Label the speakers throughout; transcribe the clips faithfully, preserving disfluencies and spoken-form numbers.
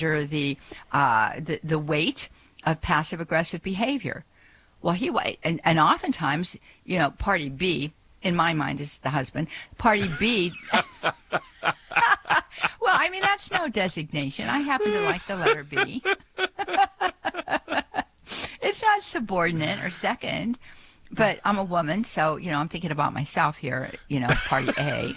Speaker 1: under the, uh, the, the weight of passive-aggressive behavior. Well, he, and, and oftentimes, you know, party B, in my mind, is the husband. Party B, well, I mean, that's no designation. I happen to like the letter B. It's not subordinate or second, but I'm a woman, so, you know, I'm thinking about myself here, you know, party A.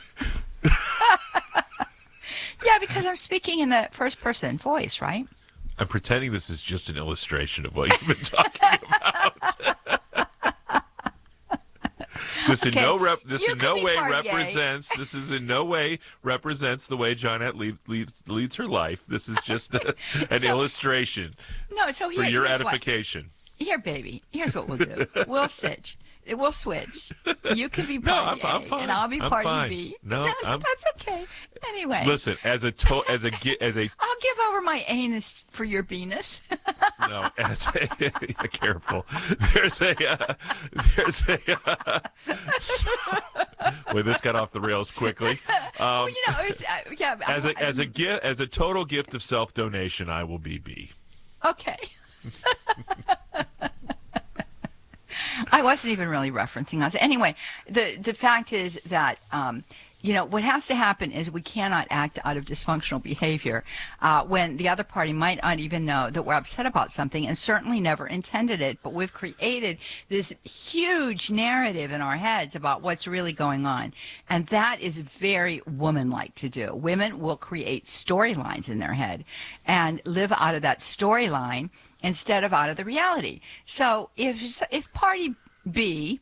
Speaker 1: Yeah, because I'm speaking in the first person voice, right?
Speaker 2: I'm pretending this is just an illustration of what you've been talking about. This
Speaker 1: Okay,
Speaker 2: in no rep, this
Speaker 1: you
Speaker 2: in
Speaker 1: can
Speaker 2: no
Speaker 1: be
Speaker 2: way
Speaker 1: party A.
Speaker 2: represents. This is in no way represents the way Johnette leads leads, leads her life. This is just a, an
Speaker 1: So-
Speaker 2: illustration
Speaker 1: No, so here,
Speaker 2: for your
Speaker 1: here's what.
Speaker 2: edification.
Speaker 1: Here, baby, here's what we'll do. We'll switch. We'll switch. You can be
Speaker 2: No,
Speaker 1: party
Speaker 2: I'm- I'm
Speaker 1: A,
Speaker 2: fine.
Speaker 1: and I'll be
Speaker 2: I'm
Speaker 1: party
Speaker 2: fine.
Speaker 1: B.
Speaker 2: No, I'm-
Speaker 1: that's okay. Anyway,
Speaker 2: Listen, as a to, as a gi- as a
Speaker 1: I'll give over my anus for your Venus.
Speaker 2: no, as a careful. There's a uh, there's a uh, so, well, this got off the rails quickly.
Speaker 1: Well,
Speaker 2: Um,
Speaker 1: you know, it's, uh, yeah.
Speaker 2: as a
Speaker 1: I-
Speaker 2: as a gift as a total gift of self donation, I will be B.
Speaker 1: Okay. I wasn't even really referencing us. Anyway, the the fact is that um, you know what has to happen is we cannot act out of dysfunctional behavior uh, when the other party might not even know that we're upset about something and certainly never intended it. But we've created this huge narrative in our heads about what's really going on, and that is very woman-like to do. Women will create storylines in their head and live out of that storyline instead of out of the reality. So if if party B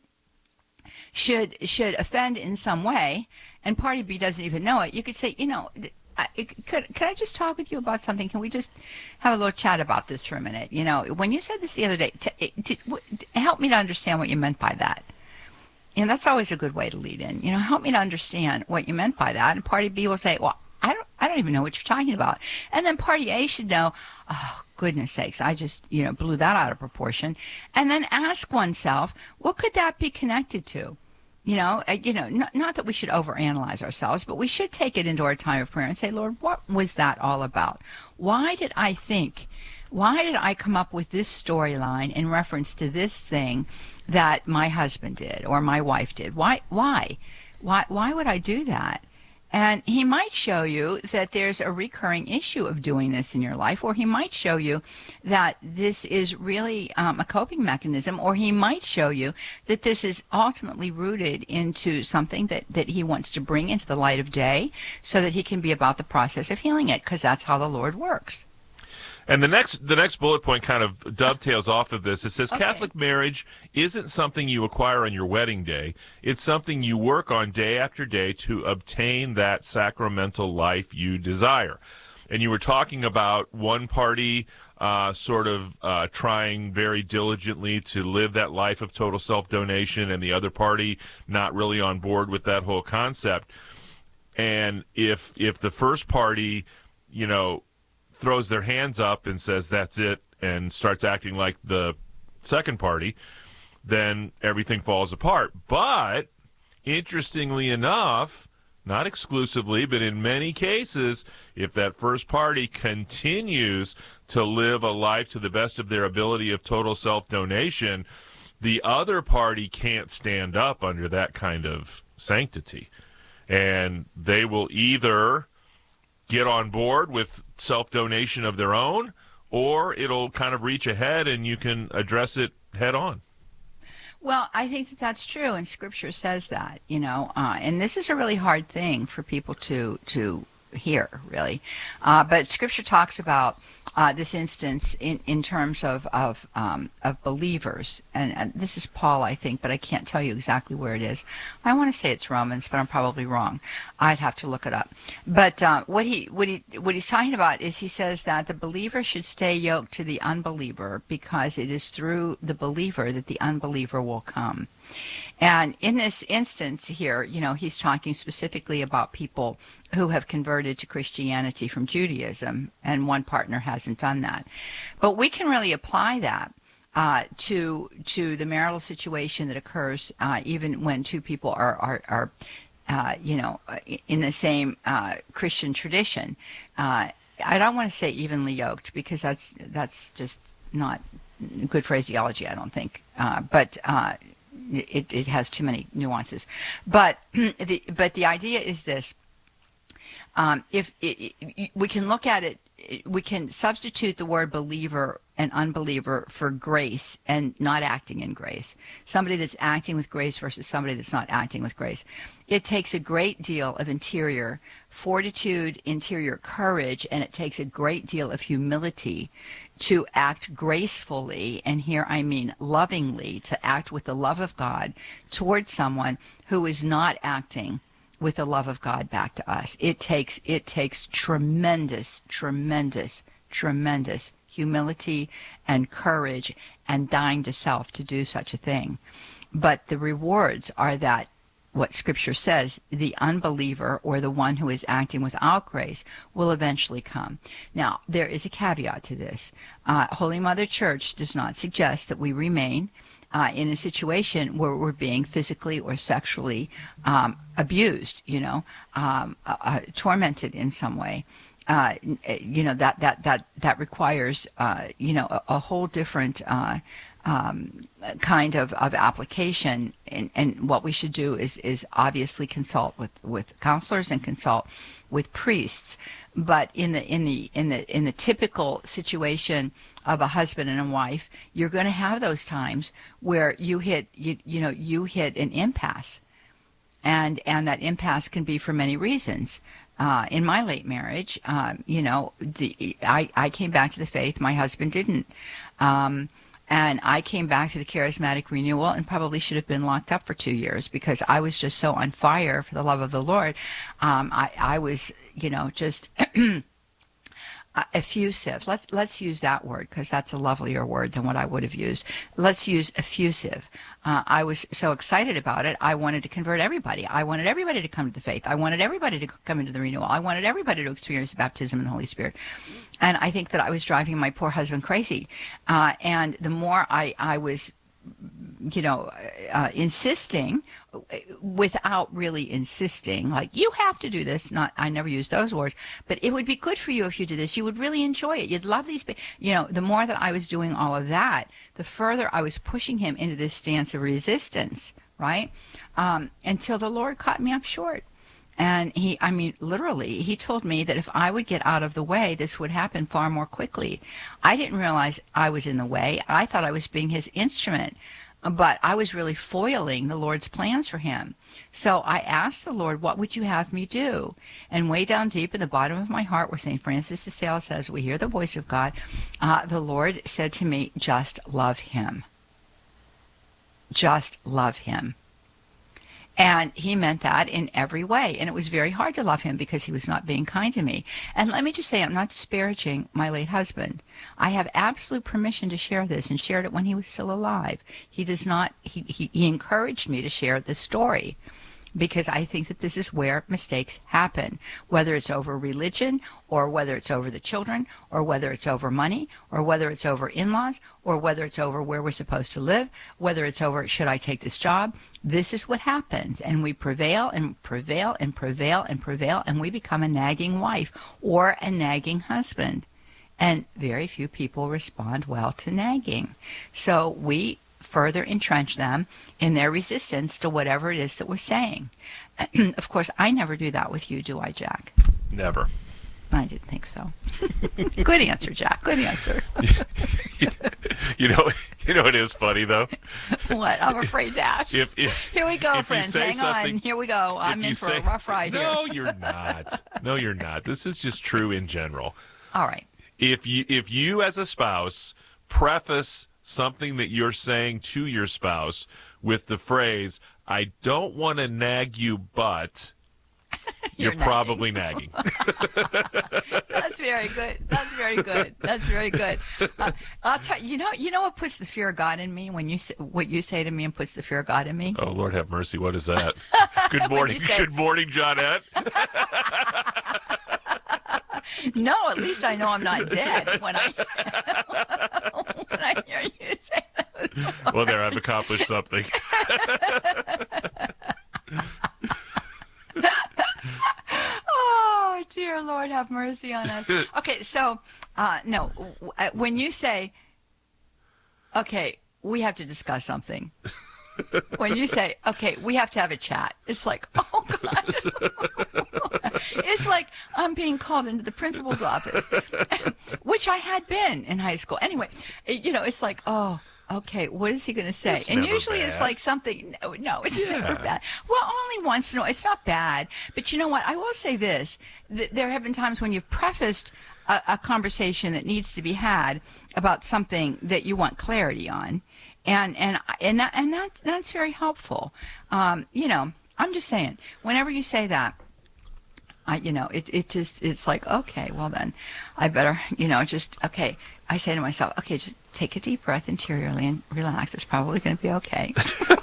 Speaker 1: should should offend in some way, and party B doesn't even know it, you could say, you know, I, could could I just talk with you about something? Can we just have a little chat about this for a minute? You know, when you said this the other day, t- t- help me to understand what you meant by that. And that's always a good way to lead in. You know, help me to understand what you meant by that. And party B will say, well, I don't I don't even know what you're talking about. And then party A should know, oh, goodness sakes, I just, you know, blew that out of proportion. And then ask oneself, what could that be connected to? You know, uh, you know, not, not that we should overanalyze ourselves, but we should take it into our time of prayer and say, Lord, what was that all about? Why did I think, why did I come up with this storyline in reference to this thing that my husband did or my wife did? Why, why, why, why would I do that? And he might show you that there's a recurring issue of doing this in your life, or he might show you that this is really um, a coping mechanism, or he might show you that this is ultimately rooted into something that, that he wants to bring into the light of day so that he can be about the process of healing it, because that's how the Lord works.
Speaker 2: And the next the next bullet point kind of dovetails off of this. It says
Speaker 1: Okay.
Speaker 2: Catholic marriage isn't something you acquire on your wedding day. It's something you work on day after day to obtain that sacramental life you desire. And you were talking about one party uh, sort of uh, trying very diligently to live that life of total self-donation, and the other party not really on board with that whole concept. And if if the first party, you know, throws their hands up and says that's it and starts acting like the second party, then everything falls apart. But interestingly enough, not exclusively, but in many cases, if that first party continues to live a life to the best of their ability of total self-donation, the other party can't stand up under that kind of sanctity. And they will either get on board with self-donation of their own, or it'll kind of reach ahead and you can address it head on.
Speaker 1: Well, I think that that's true, and Scripture says that, you know, uh, and this is a really hard thing for people to to hear, really. Uh, but Scripture talks about uh, this instance in, in terms of of, um, of believers, and, and this is Paul, I think, but I can't tell you exactly where it is. I want to say it's Romans, but I'm probably wrong. I'd have to look it up. But uh, what he what he what he's talking about is he says that the believer should stay yoked to the unbeliever, because it is through the believer that the unbeliever will come. And in this instance here, you know, he's talking specifically about people who have converted to Christianity from Judaism, and one partner hasn't done that. But we can really apply that uh, to to the marital situation that occurs uh, even when two people are are, are uh, you know, in the same uh, Christian tradition. Uh, I don't want to say evenly yoked because that's that's just not good phraseology, I don't think. Uh, but uh, it, it has too many nuances. But the but the idea is this: um, if it, it, we can look at it, we can substitute the word believer and unbeliever for grace and not acting in grace. Somebody that's acting with grace versus somebody that's not acting with grace. It takes a great deal of interior fortitude, interior courage, and it takes a great deal of humility to act gracefully, and here I mean lovingly, to act with the love of God towards someone who is not acting with the love of God back to us. It takes it takes tremendous, tremendous, tremendous humility and courage and dying to self to do such a thing. But the rewards are that what Scripture says, the unbeliever or the one who is acting without grace will eventually come. Now, there is a caveat to this. Uh, Holy Mother Church does not suggest that we remain uh, in a situation where we're being physically or sexually um, abused, you know, um, uh, uh, tormented in some way. Uh, you know, that, that, that, that requires, uh, you know, a, a whole different uh, um, kind of, of application. And, and what we should do is, is obviously consult with, with counselors and consult with priests. But in the, in the, in the, in the typical situation of a husband and a wife, you're going to have those times where you hit, you, you know, you hit an impasse. And, and that impasse can be for many reasons. Uh, in my late marriage, um, you know, the, I, I came back to the faith. My husband didn't. Um, and I came back to the charismatic renewal and probably should have been locked up for two years because I was just so on fire for the love of the Lord. Um, I, I was, you know, just Uh, effusive. Let's let's use that word because that's a lovelier word than what I would have used. Let's use effusive. Uh, I was so excited about it. I wanted to convert everybody. I wanted everybody to come to the faith. I wanted everybody to come into the renewal. I wanted everybody to experience baptism in the Holy Spirit. And I think that I was driving my poor husband crazy. Uh, and the more I, I was, you know, uh, insisting without really insisting, like, you have to do this. Not, I never use those words, but it would be good for you if you did this. You would really enjoy it. You'd love these, you know, the more that I was doing all of that, the further I was pushing him into this stance of resistance, right? Um, until the Lord caught me up short. And he, I mean, literally, he told me that if I would get out of the way, this would happen far more quickly. I didn't realize I was in the way. I thought I was being his instrument, but I was really foiling the Lord's plans for him. So I asked the Lord, what would you have me do? And way down deep in the bottom of my heart, where Saint Francis de Sales says, we hear the voice of God, uh, the Lord said to me, just love him. Just love him. And he meant that in every way. And it was very hard to love him because he was not being kind to me. And let me just say, I'm not disparaging my late husband. I have absolute permission to share this and shared it when he was still alive. He does not, he, he, he encouraged me to share this story because I think that this is where mistakes happen, whether it's over religion or whether it's over the children or whether it's over money or whether it's over in-laws or whether it's over where we're supposed to live, whether it's over should I take this job. This is what happens, and we prevail and prevail and prevail and prevail, and we become a nagging wife or a nagging husband. And very few people respond well to nagging. So we further entrench them in their resistance to whatever it is that we're saying. Of course, I never do that with you, do I, Jack?
Speaker 2: Never.
Speaker 1: I didn't think so. Good answer, Jack. Good answer.
Speaker 2: you know, you know it is funny though.
Speaker 1: What? I'm afraid to ask.
Speaker 2: If, if,
Speaker 1: here we go,
Speaker 2: if
Speaker 1: friends. Hang on. Here we go. I'm in for
Speaker 2: say,
Speaker 1: a rough ride
Speaker 2: no,
Speaker 1: here.
Speaker 2: No, you're not. No, you're not. This is just true in general.
Speaker 1: All right.
Speaker 2: If you if you as a spouse preface something that you're saying to your spouse with the phrase, I don't want to nag you, but you're, you're probably nagging.
Speaker 1: That's very good. That's very good. That's very good. Uh, I'll tell you, you know, you know what puts the fear of God in me when you say, what you say to me and puts the fear of God in me?
Speaker 2: Oh, Lord have mercy. What is that? Good morning. Say, good morning, Johnette.
Speaker 1: No, at least I know I'm not dead when I when I hear you say those words.
Speaker 2: Well, there, I've accomplished something.
Speaker 1: Oh, dear Lord. have mercy on us. Okay, so, uh, no, w- uh, when you say, okay, we have to discuss something. When you say, okay, we have to have a chat, it's like, oh, God. It's like I'm being called into the principal's office, which I had been in high school. Anyway, you know, it's like, oh, okay, what is he going to say?
Speaker 2: It's
Speaker 1: and
Speaker 2: never
Speaker 1: usually
Speaker 2: bad.
Speaker 1: it's like something, no, no it's
Speaker 2: Yeah.
Speaker 1: never bad. Well, only once in a while. It's not bad. But you know what? I will say this. Th- there have been times when you've prefaced a, a conversation that needs to be had about something that you want clarity on. And and and that and that that's very helpful. Um, you know, I'm just saying. Whenever you say that, I you know it it just it's like, okay, well then, I better you know just okay. I say to myself, okay, just take a deep breath interiorly and relax. It's probably going to be okay.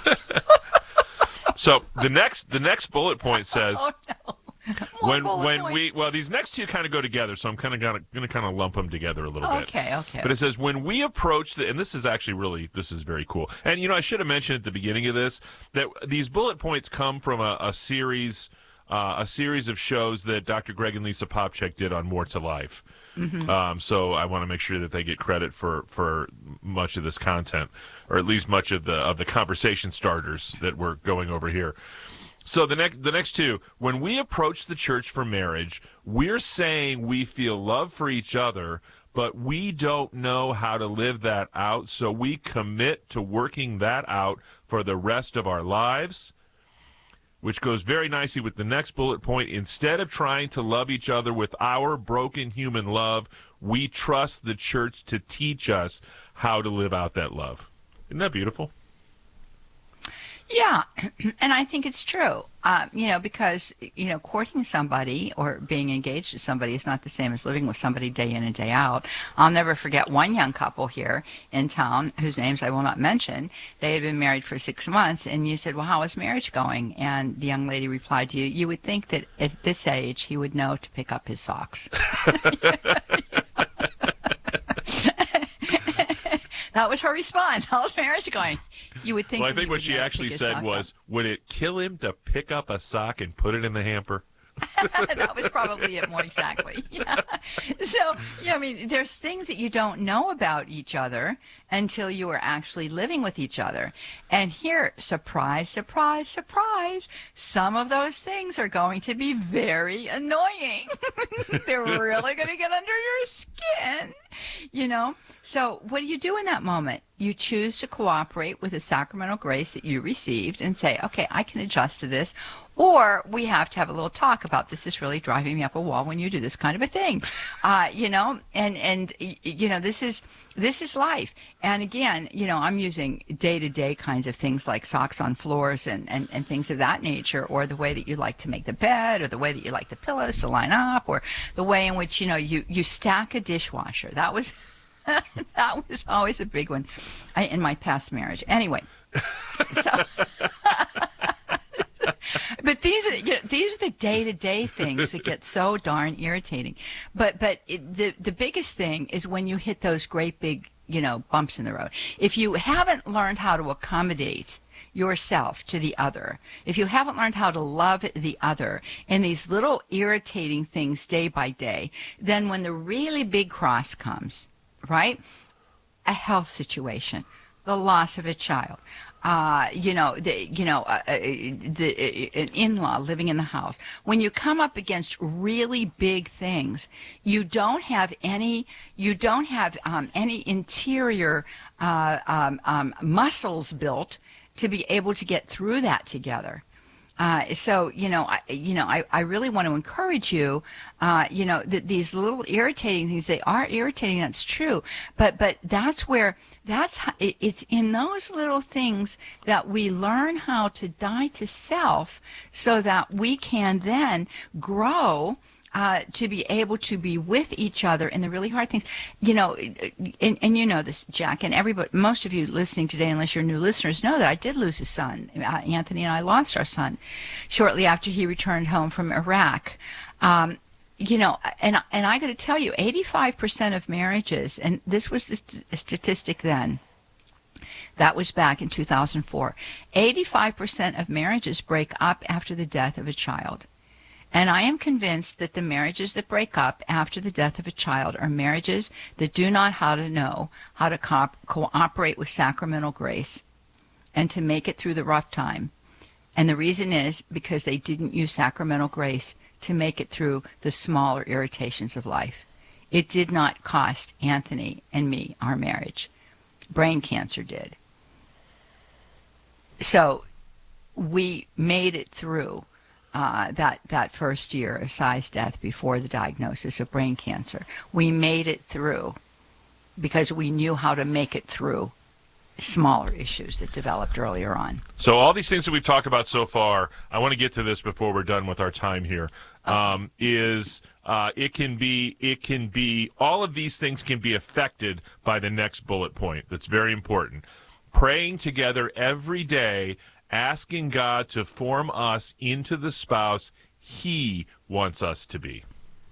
Speaker 2: So the next the next bullet point says.
Speaker 1: Oh no. More
Speaker 2: When
Speaker 1: bullet
Speaker 2: when
Speaker 1: points.
Speaker 2: we well these next two kind of go together, so I'm kind of going to kind of lump them together a little bit.
Speaker 1: Okay, okay.
Speaker 2: But it says when we approach the, and this is actually really this is very cool. And you know I should have mentioned at the beginning of this that these bullet points come from a, a series uh, a series of shows that Doctor Greg and Lisa Popchak did on More to Life. Mm-hmm. Um, so I want to make sure that they get credit for, for much of this content, or at least much of the of the conversation starters that we're going over here. So the next the next two, when we approach the church for marriage, we're saying we feel love for each other, but we don't know how to live that out, so we commit to working that out for the rest of our lives, which goes very nicely with the next bullet point. Instead of trying to love each other with our broken human love, we trust the church to teach us how to live out that love. Isn't that beautiful?
Speaker 1: Yeah, and I think it's true. Um, you know, because you know, courting somebody or being engaged to somebody is not the same as living with somebody day in and day out. I'll never forget one young couple here in town, whose names I will not mention. They had been married for six months, and you said, "Well, how is marriage going?" And the young lady replied to you, "You would think that at this age he would know to pick up his socks." That was her response. How's marriage going? You would think.
Speaker 2: Well, I
Speaker 1: that
Speaker 2: think
Speaker 1: he
Speaker 2: what
Speaker 1: would
Speaker 2: she
Speaker 1: know to
Speaker 2: actually
Speaker 1: pick his
Speaker 2: said
Speaker 1: socks
Speaker 2: was,
Speaker 1: up.
Speaker 2: would it kill him to pick up a sock and put it in the hamper?
Speaker 1: That was probably it more exactly. Yeah. So, yeah, I mean, there's things that you don't know about each other until you are actually living with each other. And here, surprise, surprise, surprise, some of those things are going to be very annoying. They're really going to get under your skin, you know? So what do you do in that moment? You choose to cooperate with the sacramental grace that you received and say, okay, I can adjust to this. Or we have to have a little talk about this is really driving me up a wall when you do this kind of a thing, uh, you know, and, and, you know, this is, this is life. And again, you know, I'm using day-to-day kinds of things like socks on floors and, and, and things of that nature, or the way that you like to make the bed, or the way that you like the pillows to line up, or the way in which, you know, you, you stack a dishwasher. That was, that was always a big one I, in my past marriage. Anyway, so... But these are you know, these are the day-to-day things that get so darn irritating. But but it, the the biggest thing is when you hit those great big you know bumps in the road. If you haven't learned how to accommodate yourself to the other, if you haven't learned how to love the other in these little irritating things day by day, then when the really big cross comes, right? A health situation, the loss of a child. Uh, you know, the, you know, uh, uh, the, uh, an in-law living in the house. When you come up against really big things, you don't have any, you don't have um, any interior uh, um, um, muscles built to be able to get through that together. Uh, so, you know, I, you know, I, I really want to encourage you, uh, you know, that these little irritating things, they are irritating, that's true. But, but that's where, that's, how, it, it's in those little things that we learn how to die to self so that we can then grow Uh, to be able to be with each other in the really hard things, you know, and, and you know this, Jack, and everybody, most of you listening today, unless you're new listeners, know that I did lose a son. Uh, Anthony and I lost our son shortly after he returned home from Iraq. Um, you know, and and I got to tell you, eighty-five percent of marriages, and this was the st- statistic then. That was back in two thousand four. eighty-five percent of marriages break up after the death of a child. And I am convinced that the marriages that break up after the death of a child are marriages that do not how to know how to co- cooperate with sacramental grace and to make it through the rough time. And the reason is because they didn't use sacramental grace to make it through the smaller irritations of life. It did not cost Anthony and me our marriage. Brain cancer did. So we made it through uh, that, that first year of Cy's death before the diagnosis of brain cancer. We made it through because we knew how to make it through smaller issues that developed earlier on.
Speaker 2: So all these things that we've talked about so far, I want to get to this before we're done with our time here.
Speaker 1: Okay.
Speaker 2: Um, is uh, it can be it can be all of these things can be affected by the next bullet point. That's very important. Praying together every day, asking God to form us into the spouse He wants us to be.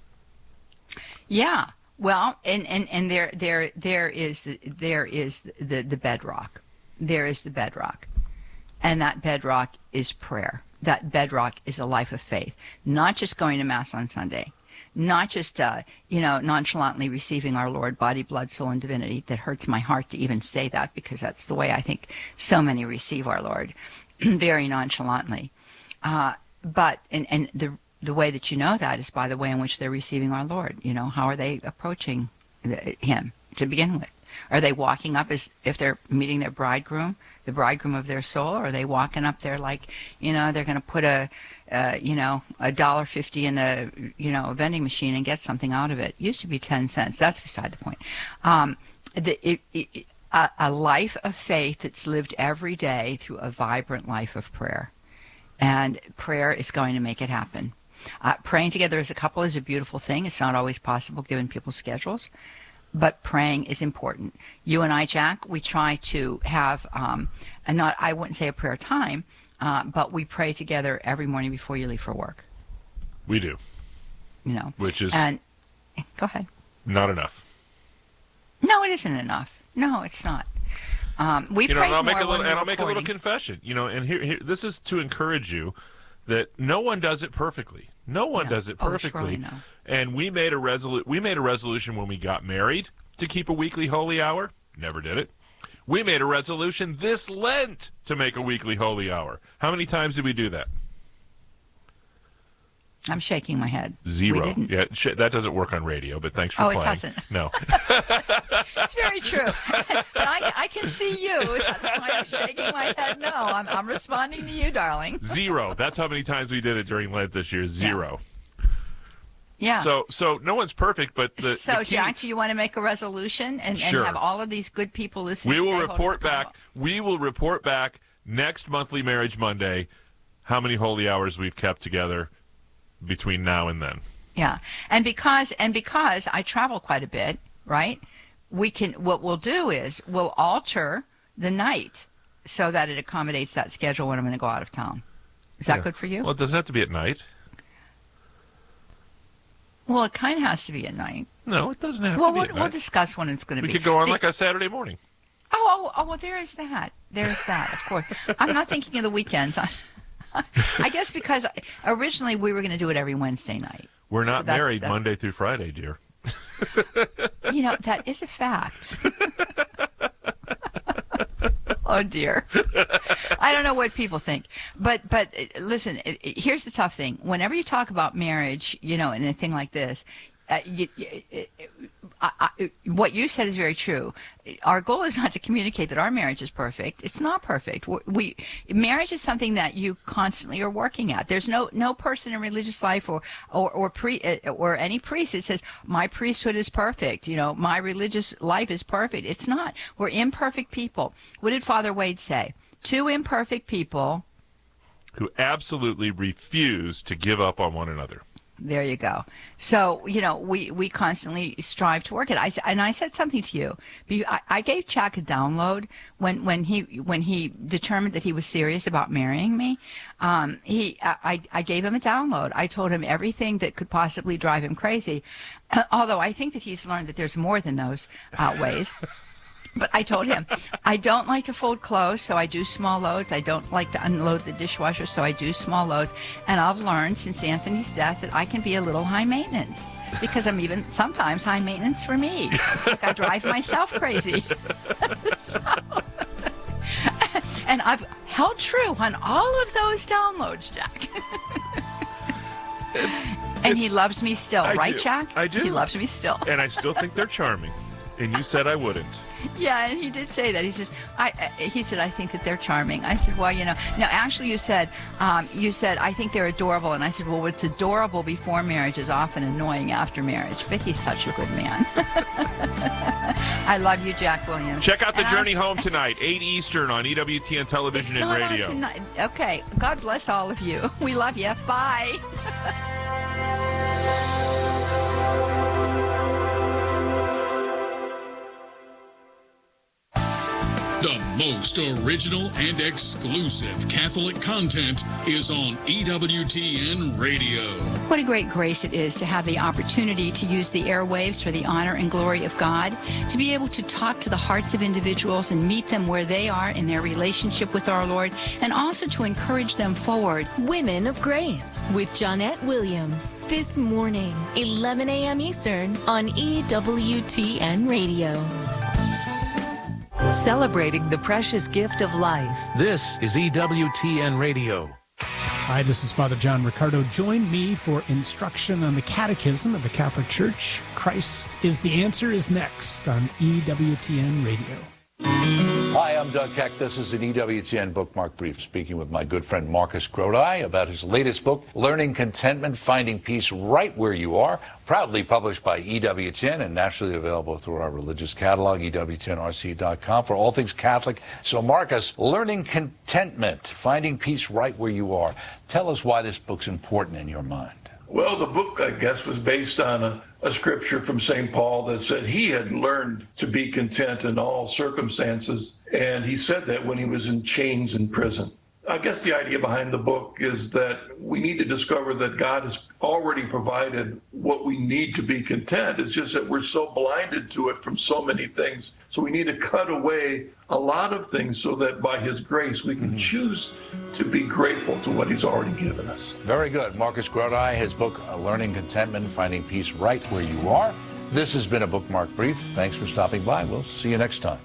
Speaker 1: Yeah. Well, and, and, and there there there is the, there is the, the bedrock. There is the bedrock. And that bedrock is prayer. That bedrock is a life of faith. Not just going to Mass on Sunday. Not just, uh, you know, nonchalantly receiving our Lord, body, blood, soul, and divinity. That hurts my heart to even say that because that's the way I think so many receive our Lord, very nonchalantly. Uh, but, and, and the the way that you know that is by the way in which they're receiving our Lord. You know, how are they approaching the, Him to begin with? Are they walking up as if they're meeting their bridegroom, the bridegroom of their soul? Or are they walking up there like, you know, they're going to put a, uh, you know, a dollar fifty in the, you know, vending machine and get something out of it? It used to be ten cents. That's beside the point. Um, the, it, it, a, a life of faith that's lived every day through a vibrant life of prayer. And prayer is going to make it happen. Uh, praying together as a couple is a beautiful thing. It's not always possible given people's schedules, but praying is important. You and I, Jack, we try to have, um, and not, I wouldn't say a prayer time, uh, but we pray together every morning before you leave for work.
Speaker 2: We do.
Speaker 1: You know.
Speaker 2: Which is
Speaker 1: and go ahead.
Speaker 2: Not enough.
Speaker 1: No, it isn't enough. No, it's not. Um, we
Speaker 2: you know,
Speaker 1: pray
Speaker 2: and I'll
Speaker 1: more
Speaker 2: make a little,
Speaker 1: when
Speaker 2: and
Speaker 1: we're
Speaker 2: I'll make a little
Speaker 1: recording.
Speaker 2: confession. You know, and here, here, this is to encourage you that no one does it perfectly. No one
Speaker 1: No.
Speaker 2: does it
Speaker 1: Oh,
Speaker 2: perfectly.
Speaker 1: surely no.
Speaker 2: And we made a resolu- we made a resolution when we got married to keep a weekly holy hour. Never did it. We made a resolution this Lent to make a weekly holy hour. How many times did we do that?
Speaker 1: I'm shaking my head.
Speaker 2: Zero.
Speaker 1: We didn't.
Speaker 2: Yeah, sh- that doesn't work on radio, but thanks for
Speaker 1: Oh,
Speaker 2: playing.
Speaker 1: it doesn't.
Speaker 2: No.
Speaker 1: It's very true. But I, I can see you. That's why I'm shaking my head. No, I'm, I'm responding to you, darling.
Speaker 2: Zero. That's how many times we did it during Lent this year. Zero.
Speaker 1: Yeah.
Speaker 2: So, so no one's perfect, but the,
Speaker 1: so
Speaker 2: the key,
Speaker 1: Jack, do you want to make a resolution and,
Speaker 2: Sure.
Speaker 1: and have all of these good people listening?
Speaker 2: we will
Speaker 1: today hold us
Speaker 2: report back.
Speaker 1: accountable?
Speaker 2: We will report back next monthly Marriage Monday how many holy hours we've kept together between now and then.
Speaker 1: Yeah, and because and because I travel quite a bit, right? We can. What we'll do is we'll alter the night so that it accommodates that schedule when I'm going to go out of town. Is that
Speaker 2: Yeah.
Speaker 1: good for you?
Speaker 2: Well, it doesn't have to be at night.
Speaker 1: Well, it kind of has to be at night.
Speaker 2: No, it doesn't have
Speaker 1: Well,
Speaker 2: to be
Speaker 1: we'll,
Speaker 2: at
Speaker 1: we'll
Speaker 2: night.
Speaker 1: discuss when it's going to
Speaker 2: We
Speaker 1: be.
Speaker 2: could go on
Speaker 1: The-
Speaker 2: like a Saturday morning.
Speaker 1: Oh, oh, oh, well, there is that. There's that, of course. I'm not thinking of the weekends. I, I guess because originally we were going to do it every Wednesday night.
Speaker 2: We're
Speaker 1: So
Speaker 2: not
Speaker 1: that's
Speaker 2: married
Speaker 1: the-
Speaker 2: Monday through Friday, dear.
Speaker 1: You know, that is a fact. Oh, dear. I don't know what people think. But, but uh, listen, it, it- here's the tough thing. Whenever you talk about marriage, you know, and a thing like this, uh, you, you, I, I, what you said is very true. Our goal is not to communicate that our marriage is perfect. It's not perfect. We, we marriage is something that you constantly are working at. There's no no person in religious life or or or pre uh, or any priest that says my priesthood is perfect. You know, my religious life is perfect. It's not. We're imperfect people. What did Father Wade say? Two imperfect people.
Speaker 2: Who absolutely refuse to give up on one another.
Speaker 1: There you go. So, you know, we, we constantly strive to work it. I, and I said something to you. Be- I, I gave Jack a download when, when he when he determined that he was serious about marrying me. Um, he I, I gave him a download. I told him everything that could possibly drive him crazy. Although I think that he's learned that there's more than those uh, ways. But I told him, I don't like to fold clothes, so I do small loads. I don't like to unload the dishwasher, so I do small loads. And I've learned since Anthony's death that I can be a little high maintenance, because I'm even sometimes high maintenance for me. Like I drive myself crazy. So, and I've held true on all of those downloads, Jack. And he loves me still,
Speaker 2: I
Speaker 1: right,
Speaker 2: do.
Speaker 1: Jack?
Speaker 2: I do.
Speaker 1: He loves me still.
Speaker 2: And I still think they're charming. And you said I wouldn't.
Speaker 1: Yeah, and he did say that. He says, I. He said, I think that they're charming. I said, well, you know, no, actually, you said, um, you said, I think they're adorable. And I said, well, what's adorable before marriage is often annoying after marriage. But he's such a good man. I love you, Jack Williams.
Speaker 2: Check out The
Speaker 1: and
Speaker 2: Journey
Speaker 1: I,
Speaker 2: Home tonight, eight Eastern on E W T N Television
Speaker 1: it's
Speaker 2: and
Speaker 1: not
Speaker 2: Radio.
Speaker 1: on tonight. Okay. God bless all of you. We love you. Bye.
Speaker 3: The most original and exclusive Catholic content is on E W T N Radio.
Speaker 1: What a great grace it is to have the opportunity to use the airwaves for the honor and glory of God, to be able to talk to the hearts of individuals and meet them where they are in their relationship with our Lord, and also to encourage them forward.
Speaker 4: Women of Grace with Johnnette Williams. This morning, eleven a.m. Eastern on E W T N Radio. Celebrating the precious gift of life.
Speaker 5: This is E W T N Radio.
Speaker 6: Hi, this is Father John Riccardo. Join me for instruction on the Catechism of the Catholic Church. Christ is the Answer is next on E W T N Radio.
Speaker 7: Hi, I'm Doug Keck. This is an E W T N Bookmark Brief, speaking with my good friend Marcus Grodi about his latest book, Learning Contentment, Finding Peace Right Where You Are, proudly published by E W T N and nationally available through our religious catalog, E W T N R C dot com, for all things Catholic. So, Marcus, Learning Contentment, Finding Peace Right Where You Are. Tell us why this book's important in your mind.
Speaker 8: Well, the book, I guess, was based on a, a scripture from Saint Paul that said he had learned to be content in all circumstances. And he said that when he was in chains in prison. I guess the idea behind the book is that we need to discover that God has already provided what we need to be content. It's just that we're so blinded to it from so many things. So we need to cut away a lot of things so that by his grace we can mm-hmm. choose to be grateful to what he's already given us.
Speaker 7: Very good. Marcus Grodi, his book, Learning Contentment, Finding Peace Right Where You Are. This has been a Bookmark Brief. Thanks for stopping by. We'll see you next time.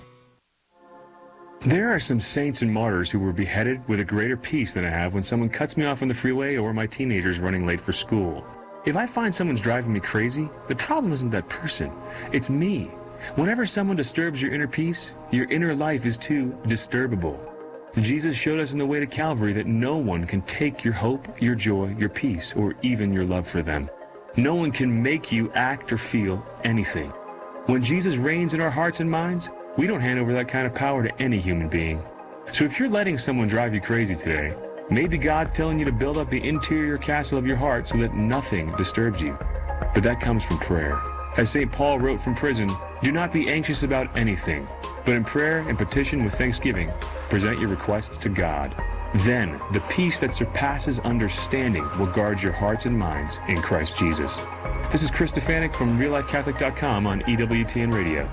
Speaker 9: There are some saints and martyrs who were beheaded with a greater peace than I have when someone cuts me off on the freeway or my teenager's running late for school. If I find someone's driving me crazy, the problem isn't that person. It's me. Whenever someone disturbs your inner peace, your inner life is too disturbable. Jesus showed us in the way to Calvary that no one can take your hope, your joy, your peace, or even your love for them. No one can make you act or feel anything. When Jesus reigns in our hearts and minds, we don't hand over that kind of power to any human being. So if you're letting someone drive you crazy today, maybe God's telling you to build up the interior castle of your heart so that nothing disturbs you. But that comes from prayer. As Saint Paul wrote from prison, do not be anxious about anything, but in prayer and petition with thanksgiving, present your requests to God. Then the peace that surpasses understanding will guard your hearts and minds in Christ Jesus. This is Chris Stefanik from real life catholic dot com on E W T N Radio.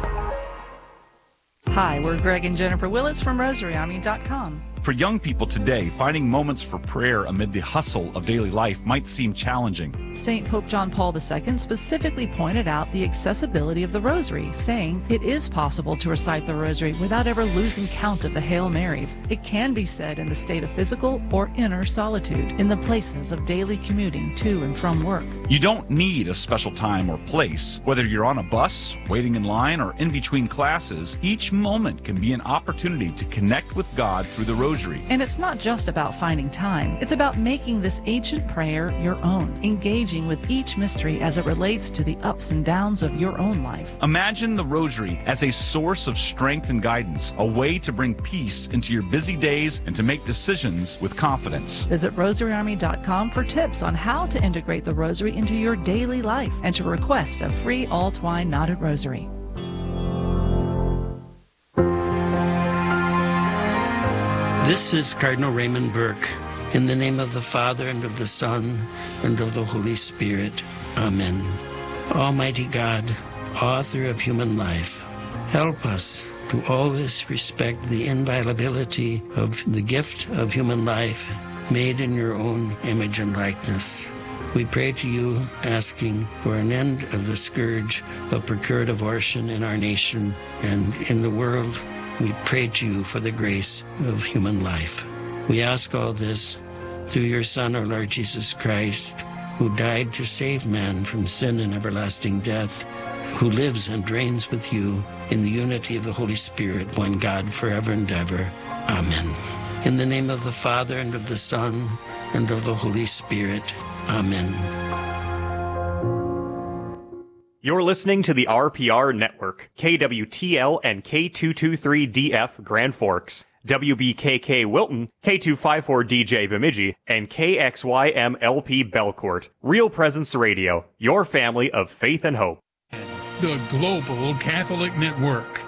Speaker 10: Hi, we're Greg and Jennifer Willis from Rosary Army dot com.
Speaker 11: For young people today, finding moments for prayer amid the hustle of daily life might seem challenging.
Speaker 10: Saint Pope John Paul the Second specifically pointed out the accessibility of the Rosary, saying it is possible to recite the Rosary without ever losing count of the Hail Marys. It can be said in the state of physical or inner solitude, in the places of daily commuting to and from work.
Speaker 11: You don't need a special time or place. Whether you're on a bus, waiting in line, or in between classes, each moment can be an opportunity to connect with God through the Rosary.
Speaker 10: And it's not just about finding time. It's about making this ancient prayer your own, engaging with each mystery as it relates to the ups and downs of your own life.
Speaker 11: Imagine the Rosary as a source of strength and guidance, a way to bring peace into your busy days and to make decisions with confidence.
Speaker 10: Visit Rosary Army dot com for tips on how to integrate the Rosary into your daily life and to request a free all-twine knotted rosary.
Speaker 12: This is Cardinal Raymond Burke. In the name of the Father, and of the Son, and of the Holy Spirit. Amen. Almighty God, author of human life, Help us to always respect the inviolability of the gift of human life made in your own image and likeness. We pray to you, asking for an end of the scourge of procured abortion in our nation and in the world. We pray to you for the grace of human life. We ask all this through your Son, our Lord Jesus Christ, who died to save man from sin and everlasting death, who lives and reigns with you in the unity of the Holy Spirit, one God, forever and ever. Amen. In the name of the Father, and of the Son, and of the Holy Spirit. Amen.
Speaker 13: You're listening to the R P R Network, K W T L and K two twenty-three D F Grand Forks, W B K K Wilton, K two fifty-four D J Bemidji, and K X Y M L P Belcourt. Real Presence Radio, your family of faith and hope.
Speaker 3: The Global Catholic Network.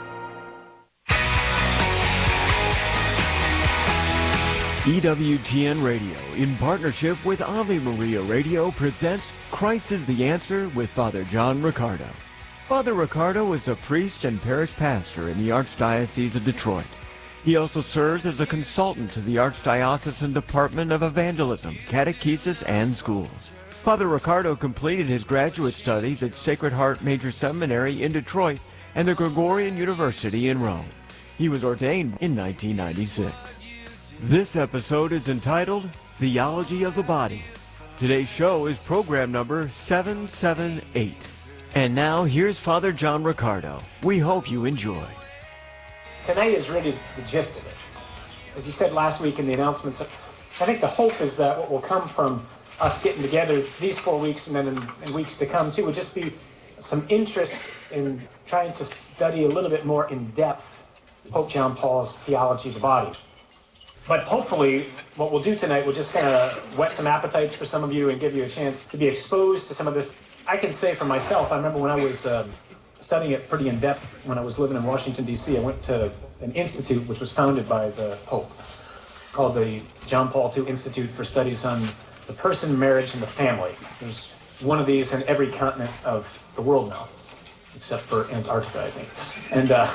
Speaker 14: E W T N Radio, in partnership with Ave Maria Radio, presents Christ is the Answer with Father John Riccardo. Father Riccardo is a priest and parish pastor in the Archdiocese of Detroit. He also serves as a consultant to the Archdiocesan Department of Evangelism, Catechesis, and Schools. Father Riccardo completed his graduate studies at Sacred Heart Major Seminary in Detroit and the Gregorian University in Rome. He was ordained in nineteen ninety-six. This episode is entitled Theology of the Body. Today's show is program number seven seven eight. And now here's Father John Riccardo. We hope you enjoy.
Speaker 15: Tonight is really the gist of it. As you said last week in the announcements, I think the hope is that what will come from us getting together these four weeks and then in, in weeks to come too would just be some interest in trying to study a little bit more in depth Pope John Paul's theology of the body. But hopefully what we'll do tonight will just kind of whet some appetites for some of you and give you a chance to be exposed to some of this. I can say for myself, I remember when I was um, studying it pretty in depth when I was living in Washington, D C, I went to an institute which was founded by the Pope called the John Paul the Second Institute for Studies on the Person, Marriage, and the Family. There's one of these in every continent of the world now, except for Antarctica, I think. And uh,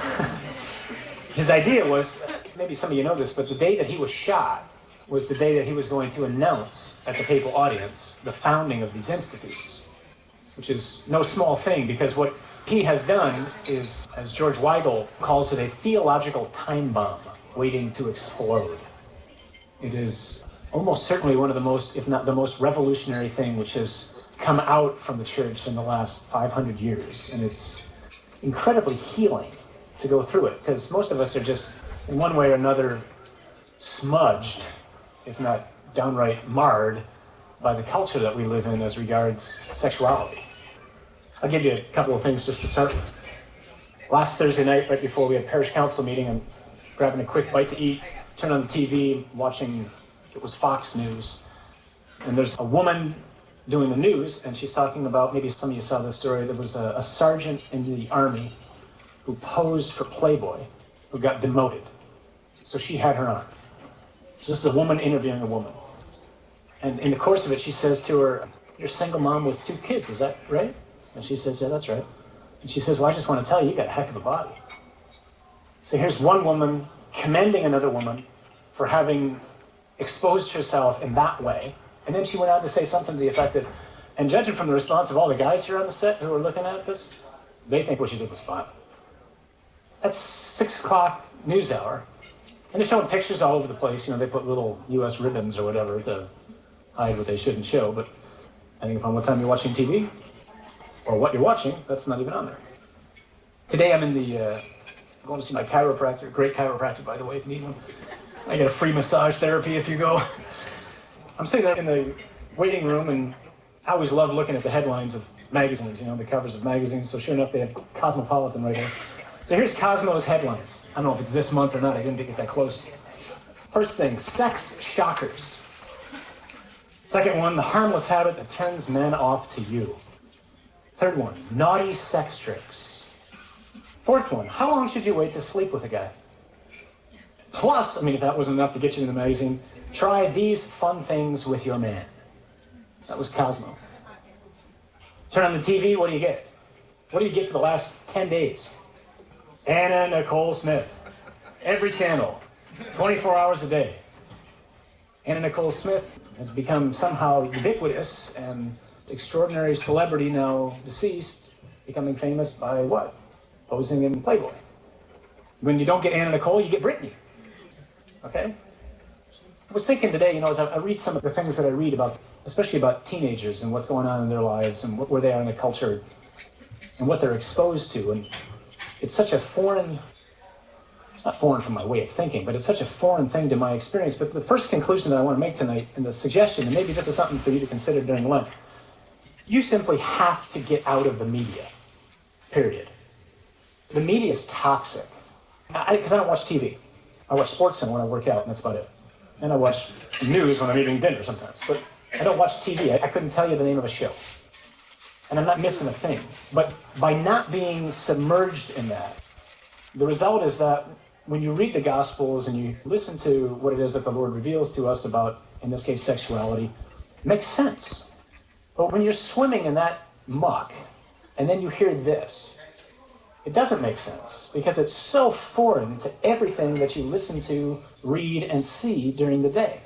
Speaker 15: his idea was, maybe some of you know this, but the day that he was shot was the day that he was going to announce at the papal audience the founding of these institutes, which is no small thing, because what he has done is, as George Weigel calls it, a theological time bomb waiting to explode. It is almost certainly one of the most, if not the most revolutionary thing which has come out from the church in the last five hundred years. And it's incredibly healing to go through it, because most of us are just, in one way or another, smudged, if not downright marred, by the culture that we live in as regards sexuality. I'll give you a couple of things just to start with. Last Thursday night, right before we had parish council meeting, I'm grabbing a quick bite to eat, turn on the T V, watching, it was Fox News, and there's a woman doing the news, and she's talking about, maybe some of you saw this story, there was a, a sergeant in the army who posed for Playboy, who got demoted. So she had her on. So this is a woman interviewing a woman. And in the course of it, she says to her, "You're a single mom with two kids, is that right?" And she says, "Yeah, that's right." And she says, "Well, I just want to tell you, you got a heck of a body." So here's one woman commending another woman for having exposed herself in that way. And then she went on to say something to the effect that, and judging from the response of all the guys here on the set who are looking at this, they think what she did was fine. That's six o'clock news hour. And they're showing pictures all over the place. You know, they put little U S ribbons or whatever to hide what they shouldn't show. But depending upon what time you're watching T V or what you're watching, that's not even on there. Today I'm in the, uh, going to see my chiropractor. Great chiropractor, by the way, if you need one. I get a free massage therapy if you go. I'm sitting there in the waiting room, and I always love looking at the headlines of magazines, you know, the covers of magazines. So sure enough, they have Cosmopolitan right here. So here's Cosmo's headlines. I don't know if it's this month or not. I didn't get that close. First thing, sex shockers. Second one, the harmless habit that turns men off to you. Third one, naughty sex tricks. Fourth one, how long should you wait to sleep with a guy? Plus, I mean, if that wasn't enough to get you in the magazine, try these fun things with your man. That was Cosmo. Turn on the T V, what do you get? What do you get for the last ten days? Anna Nicole Smith. Every channel, twenty-four hours a day. Anna Nicole Smith has become somehow ubiquitous and extraordinary celebrity, now deceased, becoming famous by what? Posing in Playboy. When you don't get Anna Nicole, you get Britney. Okay? I was thinking today, you know, as I read some of the things that I read about, especially about teenagers and what's going on in their lives and what, where they are in the culture and what they're exposed to. And it's such a foreign, it's not foreign from my way of thinking, but it's such a foreign thing to my experience. But the first conclusion that I want to make tonight, and the suggestion, and maybe this is something for you to consider during Lent, you simply have to get out of the media, period. The media is toxic. Because I, I don't watch T V. I watch SportsCenter when I work out, and that's about it. And I watch news when I'm eating dinner sometimes. But I don't watch T V. I, I couldn't tell you the name of a show. And I'm not missing a thing. But by not being submerged in that, the result is that when you read the Gospels and you listen to what it is that the Lord reveals to us about, in this case, sexuality, it makes sense. But when you're swimming in that muck, and then you hear this, it doesn't make sense, because it's so foreign to everything that you listen to, read, and see during the day.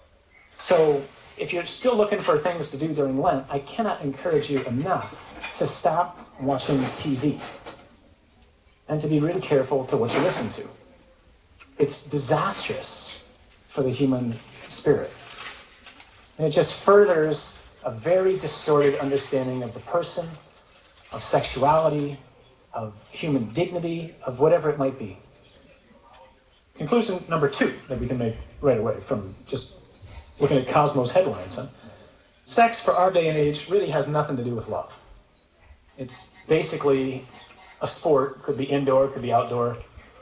Speaker 15: So if you're still looking for things to do during Lent, I cannot encourage you enough to stop watching T V and to be really careful to what you listen to. It's disastrous for the human spirit. And it just furthers a very distorted understanding of the person, of sexuality, of human dignity, of whatever it might be. Conclusion number two that we can make right away from just looking at Cosmos headlines. Huh? Sex for our day and age really has nothing to do with love. It's basically a sport, could be indoor, could be outdoor,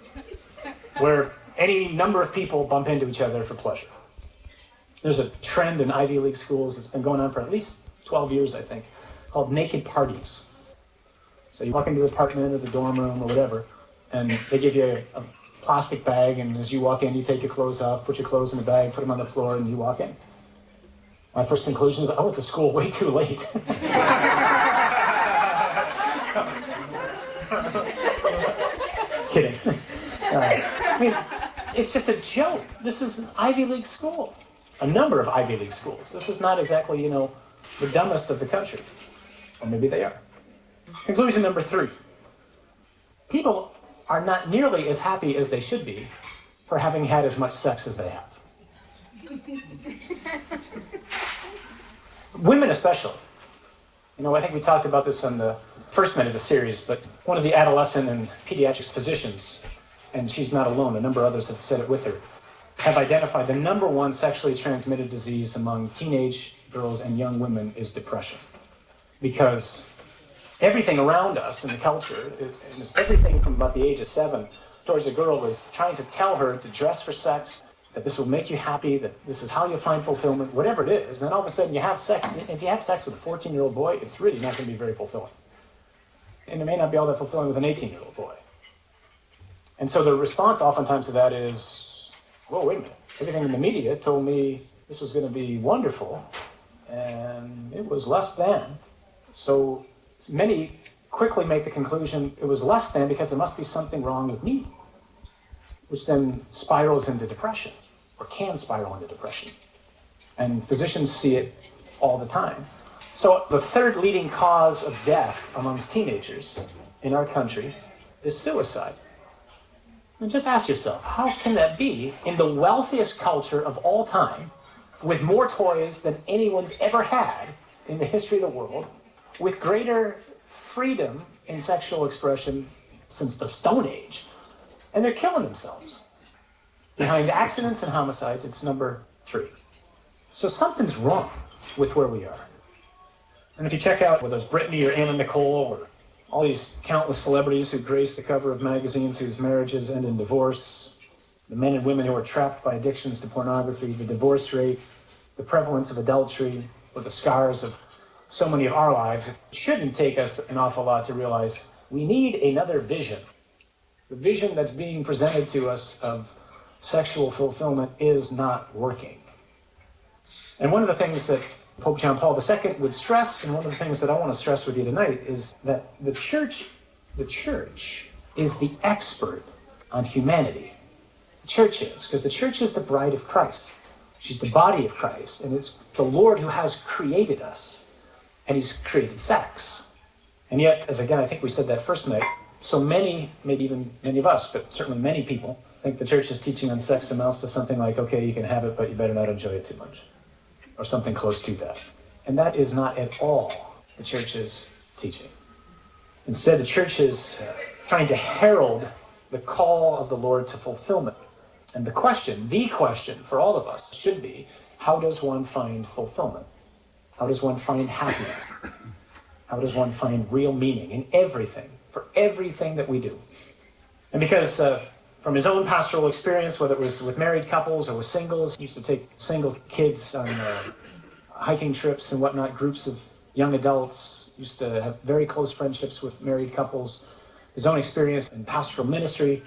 Speaker 15: where any number of people bump into each other for pleasure. There's a trend in Ivy League schools that's been going on for at least twelve years, I think, called naked parties. So you walk into the apartment or the dorm room or whatever, and they give you a, a plastic bag, and as you walk in, you take your clothes off, put your clothes in the bag, put them on the floor, and you walk in. My first conclusion is I went to school way too late. Kidding. Uh, I mean, it's just a joke. This is an Ivy League school. A number of Ivy League schools. This is not exactly, you know, the dumbest of the country. Or maybe they are. Conclusion number three. People are not nearly as happy as they should be for having had as much sex as they have. Women especially. You know, I think we talked about this on the first minute of the series, but one of the adolescent and pediatric physicians, and she's not alone, a number of others have said it with her, have identified the number one sexually transmitted disease among teenage girls and young women is depression. Because everything around us in the culture, and everything from about the age of seven towards a girl is trying to tell her to dress for sex, that this will make you happy, that this is how you'll find fulfillment, whatever it is. And then all of a sudden you have sex. If you have sex with a fourteen-year-old boy, it's really not going to be very fulfilling. And it may not be all that fulfilling with an eighteen-year-old boy. And so the response oftentimes to that is, whoa, wait a minute. Everything in the media told me this was going to be wonderful, and it was less than. So many quickly make the conclusion it was less than because there must be something wrong with me, which then spirals into depression, or can spiral into depression. And physicians see it all the time. So the third leading cause of death amongst teenagers in our country is suicide. And just ask yourself, how can that be in the wealthiest culture of all time, with more toys than anyone's ever had in the history of the world, with greater freedom in sexual expression since the Stone Age, and they're killing themselves? Behind accidents and homicides, it's number three. So something's wrong with where we are. And if you check out whether it's Britney or Anna Nicole or all these countless celebrities who grace the cover of magazines whose marriages end in divorce, the men and women who are trapped by addictions to pornography, the divorce rate, the prevalence of adultery, or the scars of so many of our lives, it shouldn't take us an awful lot to realize we need another vision. The vision that's being presented to us of sexual fulfillment is not working. And one of the things that Pope John Paul the Second would stress, and one of the things that I want to stress with you tonight, is that the church, the church is the expert on humanity. The church is, because the church is the bride of Christ. She's the body of Christ, and it's the Lord who has created us, and he's created sex. And yet, as again, I think we said that first night, so many, maybe even many of us, but certainly many people, think the church's teaching on sex amounts to something like, okay, you can have it, but you better not enjoy it too much, or something close to that. And that is not at all the church's teaching. Instead, the church is trying to herald the call of the Lord to fulfillment. And the question, the question for all of us should be, how does one find fulfillment? How does one find happiness? How does one find real meaning in everything, for everything that we do? And because uh, from his own pastoral experience, whether it was with married couples or with singles, he used to take single kids on uh, hiking trips and whatnot, groups of young adults, used to have very close friendships with married couples. His own experience in pastoral ministry,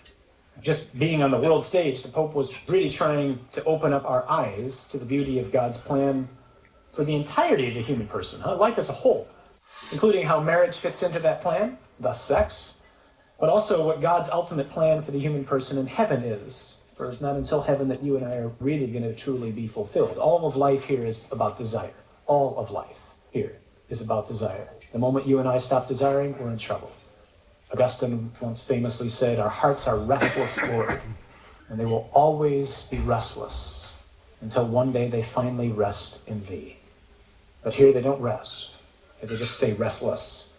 Speaker 15: just being on the world stage, the Pope was really trying to open up our eyes to the beauty of God's plan for the entirety of the human person, huh? Life as a whole, including how marriage fits into that plan, thus sex, but also what God's ultimate plan for the human person in heaven is. For it's not until heaven that you and I are really going to truly be fulfilled. All of life here is about desire. All of life here is about desire. The moment you and I stop desiring, we're in trouble. Augustine once famously said, our hearts are restless, Lord, and they will always be restless until one day they finally rest in thee. But here they don't rest. They just stay restless.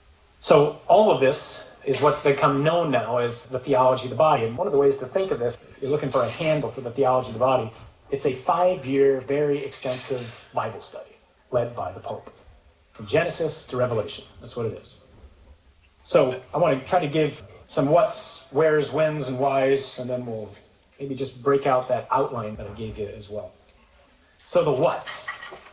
Speaker 15: So all of this is what's become known now as the theology of the body. And one of the ways to think of this, if you're looking for a handle for the theology of the body, it's a five-year, very extensive Bible study led by the Pope. From Genesis to Revelation. That's what it is. So I want to try to give some whats, wheres, whens, and whys, and then we'll maybe just break out that outline that I gave you as well. So the whats.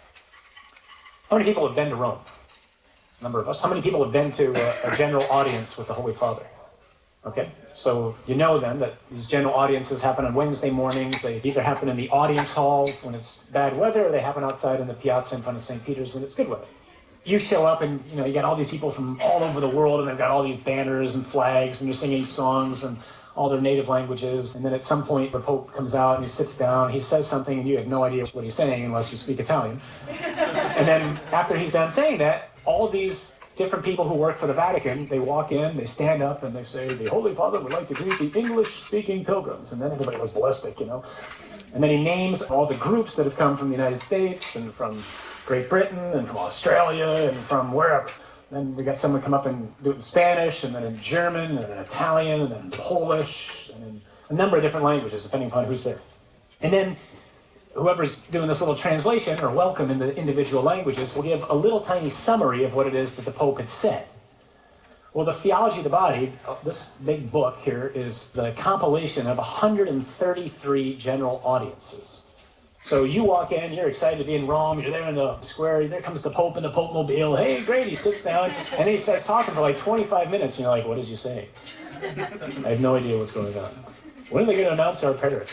Speaker 15: How many people have been to Rome? A number of us. How many people have been to a, a general audience with the Holy Father? Okay, so you know then that these general audiences happen on Wednesday mornings. They either happen in the audience hall when it's bad weather, or they happen outside in the piazza in front of Saint Peter's when it's good weather. You show up and, you know, you got all these people from all over the world, and they've got all these banners and flags, and they're singing songs and all their native languages. And then at some point, the Pope comes out and he sits down, he says something, and you have no idea what he's saying unless you speak Italian. And then after he's done saying that, all these different people who work for the Vatican, they walk in, they stand up, and they say, the Holy Father would like to greet the English-speaking pilgrims. And then everybody goes ballistic, you know. And then he names all the groups that have come from the United States and from Great Britain and from Australia and from wherever. Then we got someone come up and do it in Spanish, and then in German, and in Italian, and then Polish, and in a number of different languages, depending upon who's there. And then whoever's doing this little translation or welcome in the individual languages will give a little tiny summary of what it is that the Pope had said. Well, the Theology of the Body, this big book here, is the compilation of one hundred thirty-three general audiences. So you walk in, you're excited to be in Rome, you're there in the square, there comes the Pope in the Pope Mobile, hey, great, he sits down, and then he starts talking for like twenty-five minutes, and you're like, what is he saying? I have no idea what's going on. When are they going to announce our parish?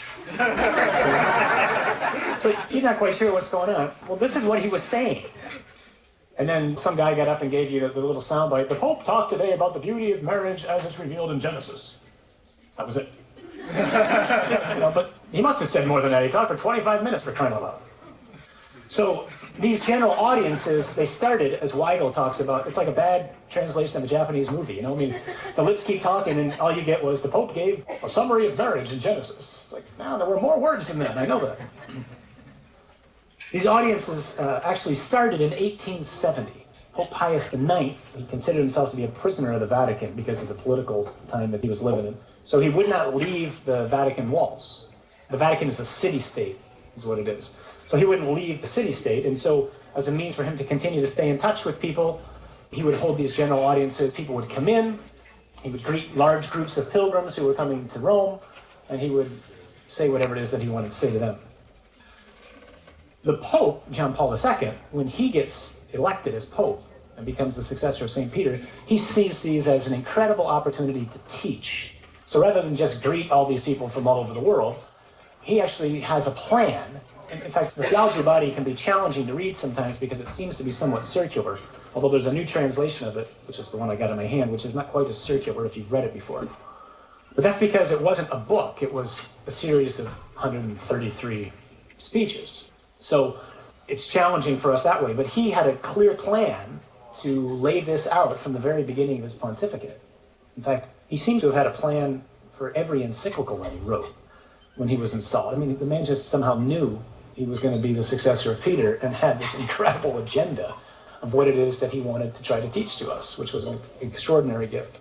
Speaker 15: So you're not quite sure what's going on. Well, this is what he was saying. And then some guy got up and gave you the, the little soundbite. The Pope talked today about the beauty of marriage as it's revealed in Genesis. That was it. You know, but he must have said more than that. He talked for twenty-five minutes, for crying out loud. So these general audiences, they started, as Weigel talks about, it's like a bad translation of a Japanese movie. You know, I mean, the lips keep talking, and all you get was the Pope gave a summary of marriage in Genesis. It's like, no, there were more words than that. I know that. These audiences uh, actually started in eighteen seventy. Pope Pius the ninth, he considered himself to be a prisoner of the Vatican because of the political time that he was living in. So he would not leave the Vatican walls. The Vatican is a city-state, is what it is. So he wouldn't leave the city-state, and so as a means for him to continue to stay in touch with people, he would hold these general audiences. People would come in, he would greet large groups of pilgrims who were coming to Rome, and he would say whatever it is that he wanted to say to them. The Pope, John Paul the Second, when he gets elected as Pope and becomes the successor of Saint Peter, he sees these as an incredible opportunity to teach. So rather than just greet all these people from all over the world, he actually has a plan. In fact, the Theology of the Body can be challenging to read sometimes because it seems to be somewhat circular. although there's a new translation of it, which is the one I got in my hand, which is not quite as circular if you've read it before. But that's because it wasn't a book, it was a series of one hundred thirty-three speeches. So it's challenging for us that way, but he had a clear plan to lay this out from the very beginning of his pontificate. In fact, he seems to have had a plan for every encyclical that he wrote when he was installed. I mean, the man just somehow knew he was going to be the successor of Peter and had this incredible agenda of what it is that he wanted to try to teach to us, which was an extraordinary gift.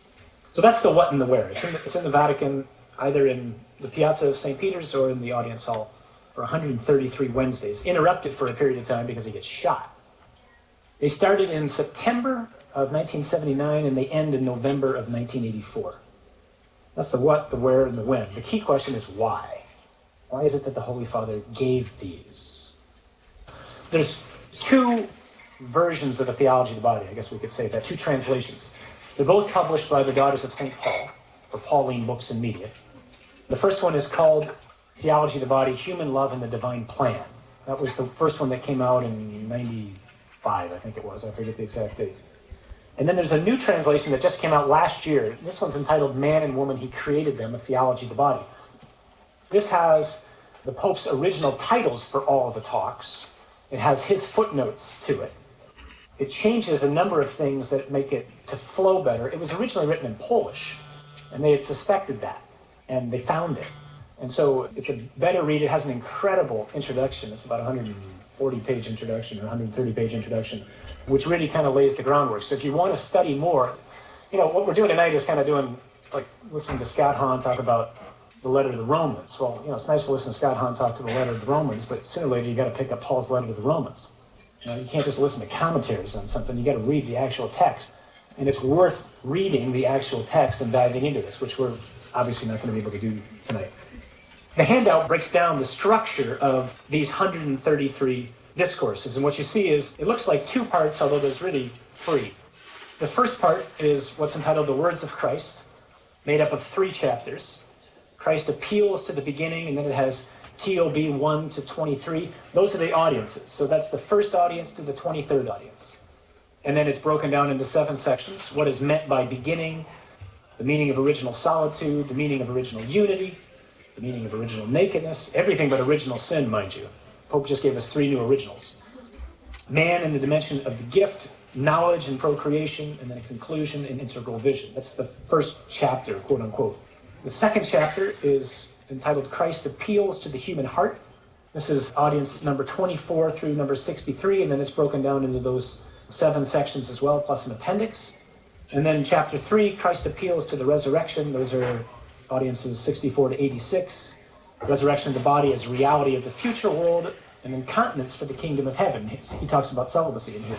Speaker 15: So that's the what and the where. It's in the, it's in the Vatican, either in the Piazza of Saint Peter's or in the audience hall for one hundred thirty-three Wednesdays, interrupted for a period of time because he gets shot. They started in September of nineteen seventy-nine and they end in November of nineteen eighty-four. That's the what, the where, and the when. The key question is why. Why is it that the Holy Father gave these? There's two versions of the theology of the body, I guess we could say that, two translations. They're both published by the Daughters of Saint Paul, or Pauline Books and Media. The first one is called Theology of the Body, Human Love and the Divine Plan. That was the first one that came out in ninety-five, I think it was. I forget the exact date. And then there's a new translation that just came out last year. This one's entitled Man and Woman, He Created Them, a Theology of the Body. This has the Pope's original titles for all of the talks. It has his footnotes to it. It changes a number of things that make it to flow better. It was originally written in Polish, and they had suspected that, and they found it. And so it's a better read. It has an incredible introduction. It's about a one hundred forty page introduction or one hundred thirty page introduction, which really kind of lays the groundwork. So if you want to study more, you know, what we're doing tonight is kind of doing, like, listening to Scott Hahn talk about the letter to the Romans. Well, you know, it's nice to listen to Scott Hahn talk to the letter to the Romans, but sooner or later you got to pick up Paul's letter to the Romans. You know, you can't just listen to commentaries on something. You got to read the actual text. And it's worth reading the actual text and diving into this, which we're obviously not going to be able to do tonight. The handout breaks down the structure of these one hundred thirty-three discourses. And what you see is, it looks like two parts, although there's really three. The first part is what's entitled The Words of Christ, made up of three chapters. Christ appeals to the beginning, and then it has T O B one to twenty-three. Those are the audiences. So that's the first audience to the twenty-third audience. And then it's broken down into seven sections. What is meant by beginning, the meaning of original solitude, the meaning of original unity, the meaning of original nakedness, everything but original sin, mind you. Pope just gave us three new originals. Man in the dimension of the gift, knowledge and procreation, and then a conclusion and integral vision. That's the first chapter, quote unquote. The second chapter is entitled Christ Appeals to the Human Heart. This is audience number twenty-four through number sixty-three, and then it's broken down into those seven sections as well, plus an appendix. And then chapter three, Christ Appeals to the Resurrection. Those are audiences sixty-four to eighty-six. Resurrection of the body as reality of the future world, and then continence for the kingdom of heaven. He talks about celibacy in here.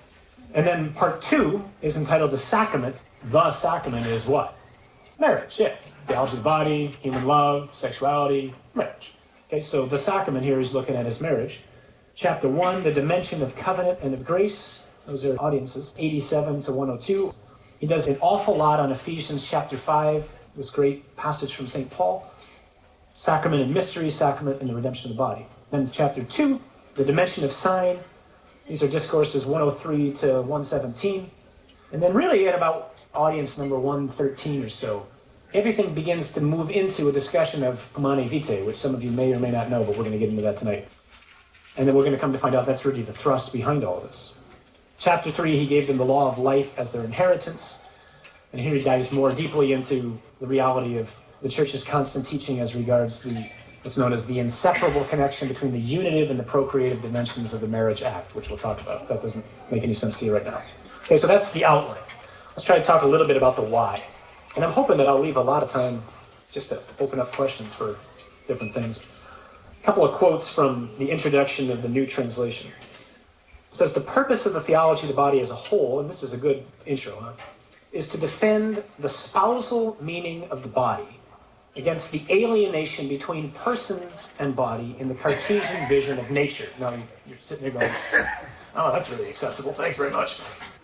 Speaker 15: And then part two is entitled The Sacrament. The sacrament is what? Marriage, yes. Theology of the body, human love, sexuality, marriage. Okay, so the sacrament here he's looking at is marriage. Chapter one, the dimension of covenant and of grace. Those are audiences, eighty-seven to one oh two. He does an awful lot on Ephesians chapter five, this great passage from Saint Paul. Sacrament and mystery, sacrament and the redemption of the body. Then chapter two, the dimension of sign. These are discourses one oh three to one seventeen. And then really at about audience number one thirteen or so, everything begins to move into a discussion of Humanae Vitae, which some of you may or may not know, but we're going to get into that tonight. And then we're going to come to find out that's really the thrust behind all of this. Chapter three, he gave them the law of life as their inheritance. And here he dives more deeply into the reality of the Church's constant teaching as regards the what's known as the inseparable connection between the unitive and the procreative dimensions of the marriage act, which we'll talk about, if that doesn't make any sense to you right now. Okay, so that's the outline. Let's try to talk a little bit about the why. And I'm hoping that I'll leave a lot of time just to open up questions for different things. A couple of quotes from the introduction of the New Translation. It says, the purpose of the theology of the body as a whole, and this is a good intro, huh, is to defend the spousal meaning of the body against the alienation between persons and body in the Cartesian vision of nature. Now, you're sitting there going, oh, that's really accessible. Thanks very much.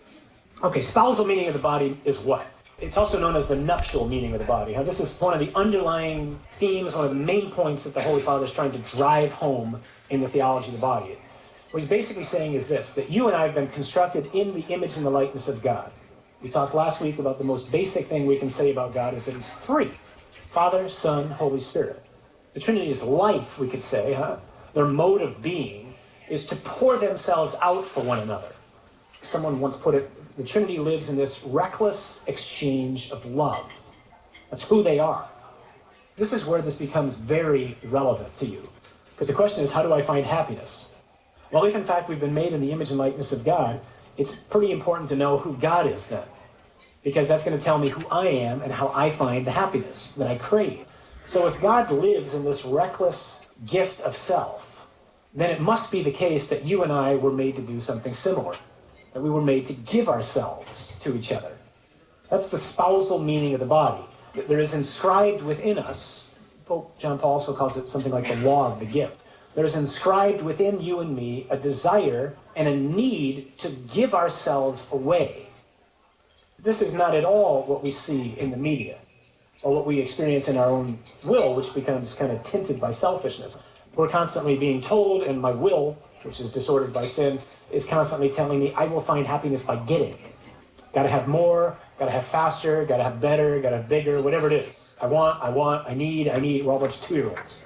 Speaker 15: Okay, spousal meaning of the body is what? It's also known as the nuptial meaning of the body. Now, this is one of the underlying themes, one of the main points that the Holy Father is trying to drive home in the theology of the body. What he's basically saying is this, that you and I have been constructed in the image and the likeness of God. We talked last week about the most basic thing we can say about God is that he's three. Father, Son, Holy Spirit. The Trinity's life, we could say, huh? Their mode of being is to pour themselves out for one another. Someone once put it, the Trinity lives in this reckless exchange of love. That's who they are. This is where this becomes very relevant to you. Because the question is, how do I find happiness? Well, if in fact we've been made in the image and likeness of God, it's pretty important to know who God is then. Because that's going to tell me who I am and how I find the happiness that I crave. So if God lives in this reckless gift of self, then it must be the case that you and I were made to do something similar. That we were made to give ourselves to each other. That's the spousal meaning of the body. There is inscribed within us, Pope John Paul also calls it something like the law of the gift. There is inscribed within you and me a desire and a need to give ourselves away. This is not at all what we see in the media, or what we experience in our own will, which becomes kind of tinted by selfishness. We're constantly being told, and my will, which is disordered by sin, is constantly telling me I will find happiness by getting. Got to have more, got to have faster, got to have better, got to have bigger, whatever it is. I want, I want, I need, I need. We're all a bunch of two-year-olds.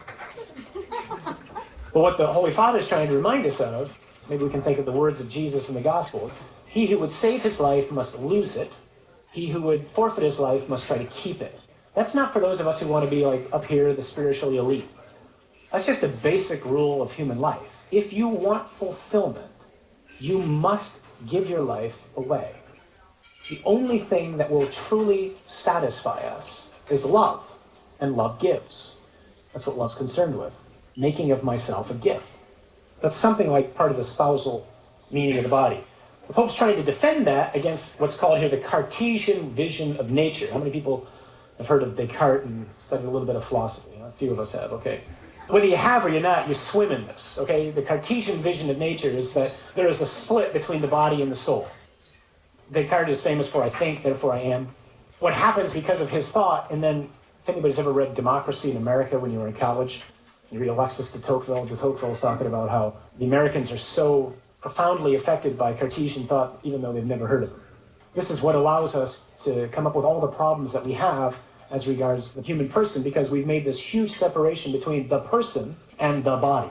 Speaker 15: But what the Holy Father is trying to remind us of, maybe we can think of the words of Jesus in the Gospel, he who would save his life must lose it. He who would forfeit his life must try to keep it. That's not for those of us who want to be like up here, the spiritually elite. That's just a basic rule of human life. If you want fulfillment, you must give your life away. The only thing that will truly satisfy us is love, and love gives. That's what love's concerned with, making of myself a gift. That's something like part of the spousal meaning of the body. The Pope's trying to defend that against what's called here the Cartesian vision of nature. How many people have heard of Descartes and studied a little bit of philosophy? A few of us have, okay. Whether you have or you're not, you swim in this, okay? The Cartesian vision of nature is that there is a split between the body and the soul. Descartes is famous for I think, therefore I am. What happens because of his thought, and then if anybody's ever read Democracy in America when you were in college, you read Alexis de Tocqueville, de Tocqueville's talking about how the Americans are so profoundly affected by Cartesian thought, even though they've never heard of it. This is what allows us to come up with all the problems that we have as regards the human person, because we've made this huge separation between the person and the body.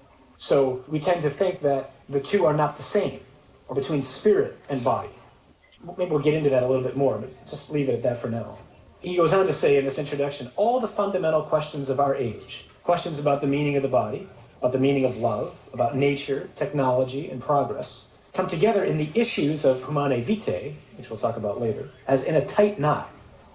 Speaker 15: So we tend to think that the two are not the same, or between spirit and body. Maybe we'll get into that a little bit more, but just leave it at that for now. He goes on to say in this introduction, all the fundamental questions of our age, questions about the meaning of the body, about the meaning of love, about nature, technology, and progress, come together in the issues of Humanae Vitae, which we'll talk about later, as in a tight knot.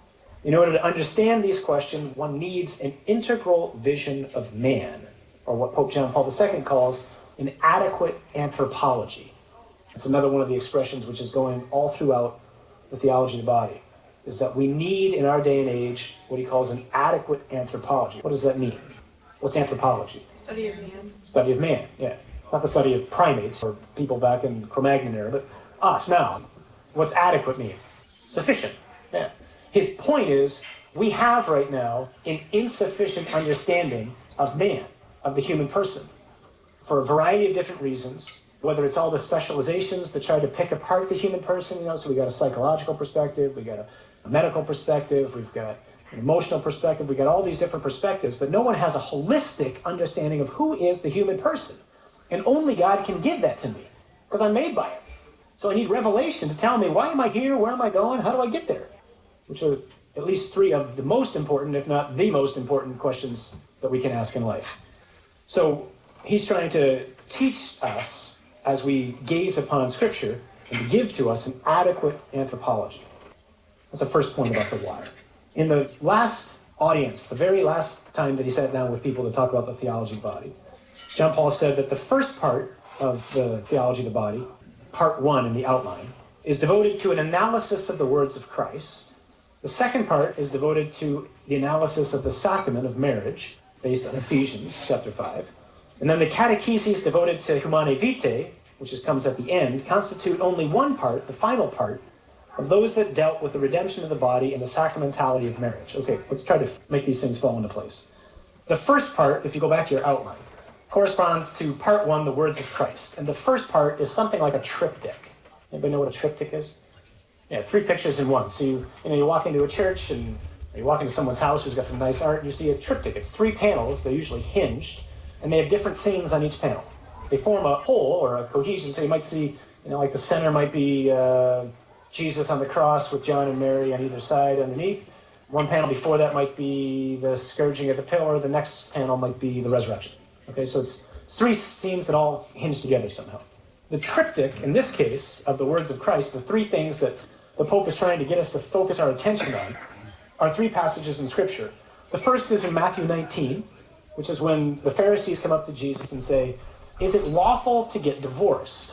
Speaker 15: In order to understand these questions, one needs an integral vision of man, or what Pope John Paul the Second calls an adequate anthropology. It's another one of the expressions which is going all throughout the theology of the body, is that we need in our day and age what he calls an adequate anthropology. What does that mean? What's anthropology?
Speaker 16: Study of man.
Speaker 15: Study of man, yeah. Not the study of primates or people back in Cro-Magnon era, but us now. What's adequate mean? Sufficient, yeah. His point is, we have right now an insufficient understanding of man, of the human person, for a variety of different reasons, whether it's all the specializations to try to pick apart the human person, you know, so we got a psychological perspective, we got a, a medical perspective, we've got an emotional perspective, we got all these different perspectives, but no one has a holistic understanding of who is the human person. And only God can give that to me, because I'm made by it. So I need revelation to tell me, why am I here, where am I going, how do I get there? Which are at least three of the most important, if not the most important questions that we can ask in life. So he's trying to teach us, as we gaze upon Scripture, and to give to us an adequate anthropology. That's the first point about the why. In the last audience, the very last time that he sat down with people to talk about the theology of the body, John Paul said that the first part of the theology of the body, part one in the outline, is devoted to an analysis of the words of Christ. The second part is devoted to the analysis of the sacrament of marriage, based on Ephesians chapter five. And then the catecheses devoted to Humanae Vitae, which is, comes at the end, constitute only one part, the final part, of those that dealt with the redemption of the body and the sacramentality of marriage. Okay, let's try to make these things fall into place. The first part, if you go back to your outline, corresponds to part one, the words of Christ. And the first part is something like a triptych. Anybody know what a triptych is? Yeah, three pictures in one. So you, you know, you walk into a church and you walk into someone's house who's got some nice art and you see a triptych. It's three panels. They're usually hinged, and they have different scenes on each panel. They form a whole or a cohesion. So you might see, you know, like the center might be uh, Jesus on the cross with John and Mary on either side underneath. One panel before that might be the scourging at the pillar. The next panel might be the resurrection. Okay, so it's, it's three scenes that all hinge together somehow. The triptych, in this case, of the words of Christ, the three things that the Pope is trying to get us to focus our attention on, are three passages in Scripture. The first is in Matthew nineteen, which is when the Pharisees come up to Jesus and say, is it lawful to get divorced?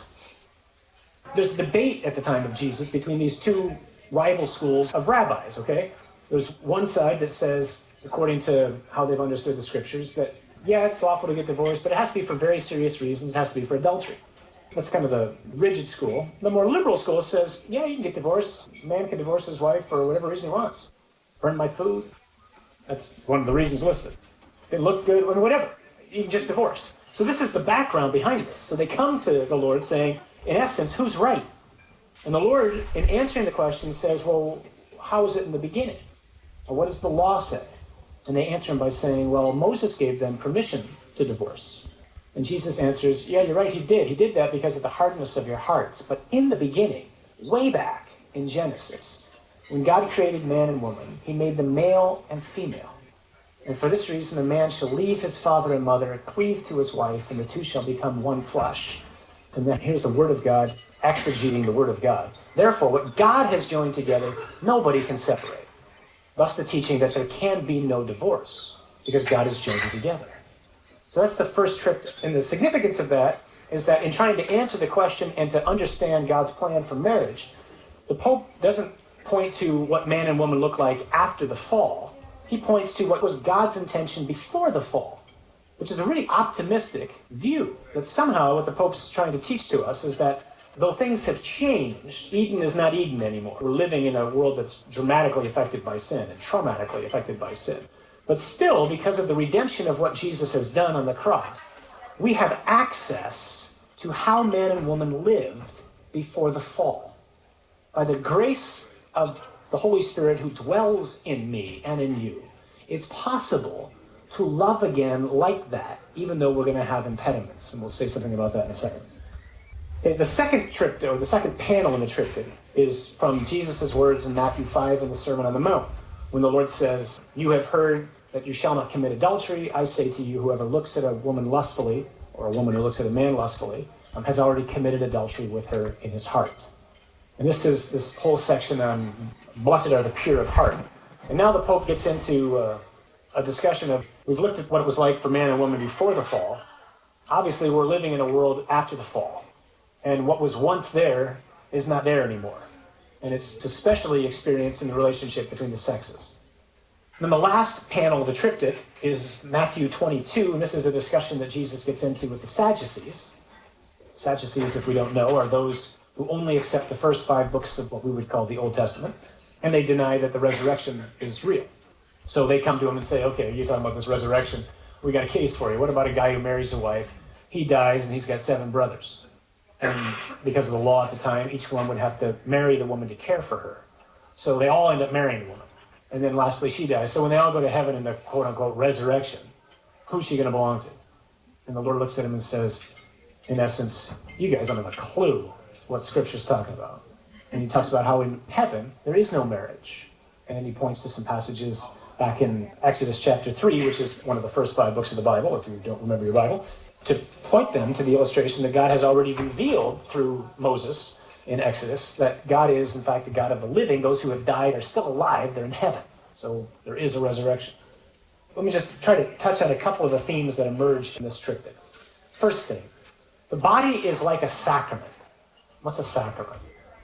Speaker 15: There's a debate at the time of Jesus between these two rival schools of rabbis, okay? There's one side that says, according to how they've understood the Scriptures, that, yeah, it's lawful to get divorced, but it has to be for very serious reasons. It has to be for adultery. That's kind of the rigid school. The more liberal school says, yeah, you can get divorced. A man can divorce his wife for whatever reason he wants. Burn my food. That's one of the reasons listed. They look good, or whatever. You can just divorce. So this is the background behind this. So they come to the Lord saying, in essence, who's right? And the Lord, in answering the question, says, well, how is it in the beginning? Or what does the law say? And they answer him by saying, well, Moses gave them permission to divorce. And Jesus answers, yeah, you're right, he did. He did that because of the hardness of your hearts. But in the beginning, way back in Genesis, when God created man and woman, he made them male and female. And for this reason, a man shall leave his father and mother, cleave to his wife, and the two shall become one flesh. And then here's the word of God, exegeting the word of God. Therefore, what God has joined together, nobody can separate. Thus the teaching that there can be no divorce, because God has joined it together. So that's the first triptych. And the significance of that is that in trying to answer the question and to understand God's plan for marriage, the Pope doesn't point to what man and woman look like after the fall. He points to what was God's intention before the fall, which is a really optimistic view, that somehow what the Pope's trying to teach to us is that though things have changed, Eden is not Eden anymore. We're living in a world that's dramatically affected by sin and traumatically affected by sin. But still, because of the redemption of what Jesus has done on the cross, we have access to how man and woman lived before the fall. By the grace of the Holy Spirit who dwells in me and in you, it's possible to love again like that, even though we're going to have impediments. And we'll say something about that in a second. Okay, the second triptych, or the second panel in the triptych, is from Jesus' words in Matthew five in the Sermon on the Mount, when the Lord says, you have heard that you shall not commit adultery. I say to you, whoever looks at a woman lustfully, or a woman who looks at a man lustfully, um, has already committed adultery with her in his heart. And this is this whole section on blessed are the pure of heart. And now the Pope gets into uh, a discussion of, we've looked at what it was like for man and woman before the fall. Obviously, we're living in a world after the fall. And what was once there is not there anymore. And it's especially experienced in the relationship between the sexes. And then the last panel of the triptych is Matthew twenty-two, and this is a discussion that Jesus gets into with the Sadducees. Sadducees, if we don't know, are those who only accept the first five books of what we would call the Old Testament, and they deny that the resurrection is real. So they come to him and say, okay, you're talking about this resurrection. We got a case for you. What about a guy who marries a wife? He dies, and he's got seven brothers. And because of the law at the time, each one would have to marry the woman to care for her. So they all end up marrying the woman. And then lastly, she dies. So when they all go to heaven in the quote-unquote resurrection, who's she going to belong to? And the Lord looks at him and says, in essence, you guys don't have a clue what Scripture's talking about. And he talks about how in heaven, there is no marriage. And he points to some passages back in Exodus chapter three, which is one of the first five books of the Bible, if you don't remember your Bible, to point them to the illustration that God has already revealed through Moses in Exodus, that God is, in fact, the God of the living. Those who have died are still alive. They're in heaven. So there is a resurrection. Let me just try to touch on a couple of the themes that emerged in this triptych. First thing, the body is like a sacrament. What's a sacrament?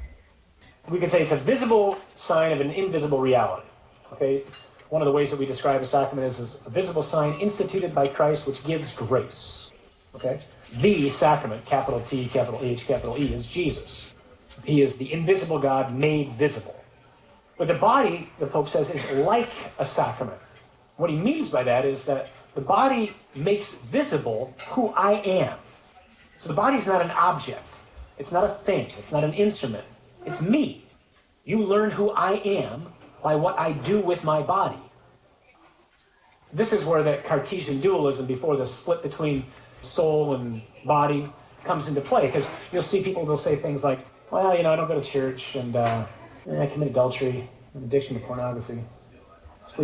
Speaker 15: We could say it's a visible sign of an invisible reality. Okay? One of the ways that we describe a sacrament is as a visible sign instituted by Christ which gives grace. Okay? The sacrament, capital T, capital H, capital E, is Jesus. He is the invisible God made visible. But the body, the Pope says, is like a sacrament. What he means by that is that The body makes visible who I am. So the body's not an object. It's not a thing. It's not an instrument. It's me. You learn who I am by what I do with my body. This is where that Cartesian dualism before the split between soul and body comes into play, because you'll see people, they'll say things like, well, you know, I don't go to church, and uh, I commit adultery, an addiction to pornography,